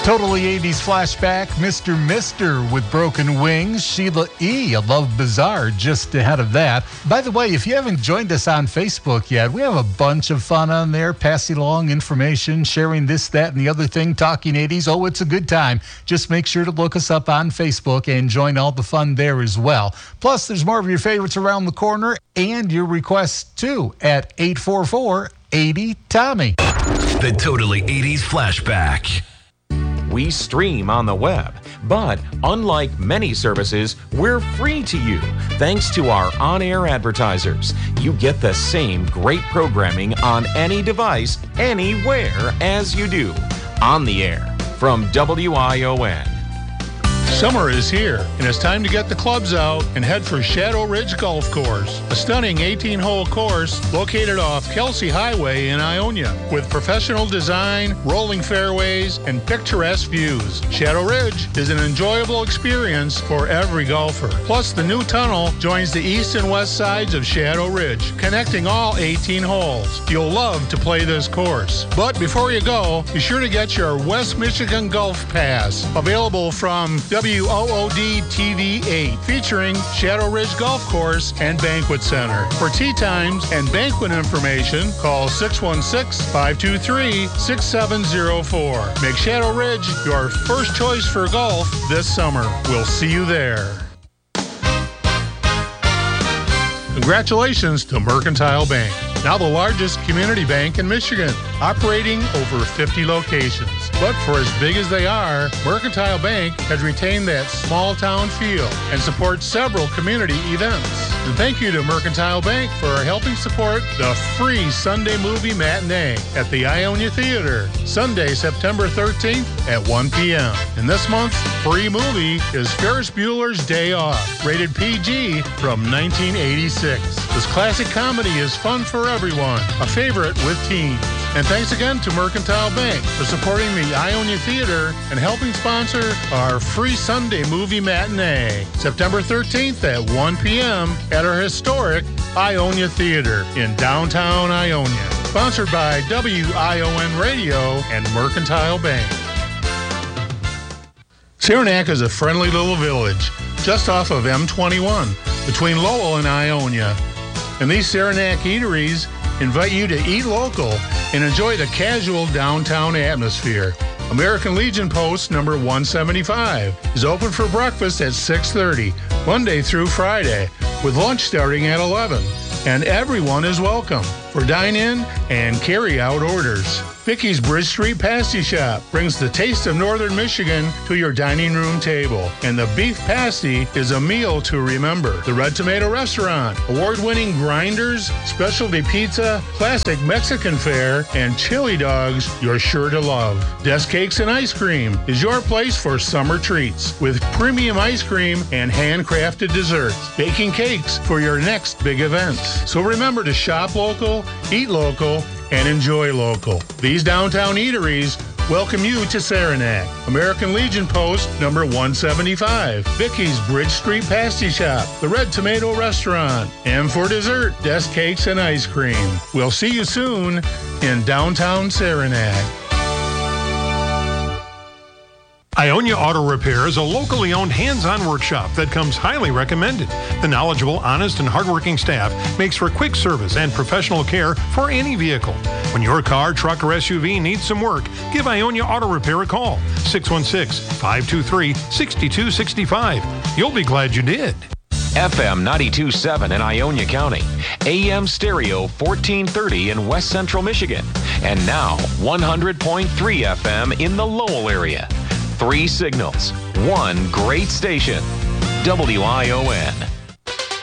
Totally 80s flashback, Mr. Mister with Broken Wings, Sheila E., A Love Bizarre, just ahead of that. By the way, if you haven't joined us on Facebook yet, we have a bunch of fun on there, passing along information, sharing this, that, and the other thing, talking 80s. Oh, it's a good time. Just make sure to look us up on Facebook and join all the fun there as well. Plus, there's more of your favorites around the corner and your requests, too, at 844-80-TOMMY. The Totally 80s Flashback. We stream on the web, but unlike many services, we're free to you thanks to our on-air advertisers. You get the same great programming on any device, anywhere, as you do on the air from WION. Summer is here, and it's time to get the clubs out and head for Shadow Ridge Golf Course, a stunning 18-hole course located off Kelsey Highway in Ionia, with professional design, rolling fairways, and picturesque views. Shadow Ridge is an enjoyable experience for every golfer. Plus, the new tunnel joins the east and west sides of Shadow Ridge, connecting all 18 holes. You'll love to play this course. But before you go, be sure to get your West Michigan Golf Pass, available from WOOD TV 8, featuring Shadow Ridge Golf Course and Banquet Center. For tee times and banquet information, call 616-523-6704. Make Shadow Ridge your first choice for golf this summer. We'll see you there. Congratulations to Mercantile Bank, now the largest community bank in Michigan, operating over 50 locations. But for as big as they are, Mercantile Bank has retained that small-town feel and supports several community events. And thank you to Mercantile Bank for helping support the free Sunday movie matinee at the Ionia Theater, Sunday, September 13th at 1 p.m. And this month's free movie is Ferris Bueller's Day Off, rated PG from 1986. This classic comedy is fun for everyone, a favorite with teens. And thanks again to Mercantile Bank for supporting the Ionia Theater and helping sponsor our free Sunday movie matinee, September 13th at 1 p.m. at our historic Ionia Theater in downtown Ionia. Sponsored by WION Radio and Mercantile Bank. Saranac is a friendly little village just off of M21 between Lowell and Ionia. And these Saranac eateries invite you to eat local and enjoy the casual downtown atmosphere. American Legion Post number 175 is open for breakfast at 6:30, Monday through Friday, with lunch starting at 11. And everyone is welcome for dine-in and carry-out orders. Vicky's Bridge Street Pasty Shop brings the taste of Northern Michigan to your dining room table. And the beef pasty is a meal to remember. The Red Tomato Restaurant, award-winning grinders, specialty pizza, classic Mexican fare, and chili dogs you're sure to love. Desk Cakes and Ice Cream is your place for summer treats, with premium ice cream and handcrafted desserts, baking cakes for your next big events. So remember to shop local, eat local, and enjoy local. These downtown eateries welcome you to Saranac. American Legion Post number 175, Vicky's Bridge Street Pasty Shop, the Red Tomato Restaurant, and for dessert, Desk Cakes and Ice Cream. We'll see you soon in downtown Saranac. Ionia Auto Repair is a locally owned hands-on workshop that comes highly recommended. The knowledgeable, honest, and hardworking staff makes for quick service and professional care for any vehicle. When your car, truck, or SUV needs some work, give Ionia Auto Repair a call. 616-523-6265. You'll be glad you did. FM 92.7 in Ionia County, AM stereo 1430 in West Central Michigan, and now 100.3 FM in the Lowell area. 3 signals, 1 great station. WION.